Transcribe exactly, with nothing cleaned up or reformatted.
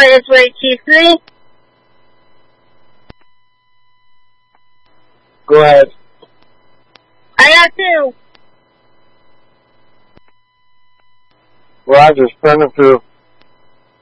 is Ray T three. Go ahead. I got two. Roger, send them through.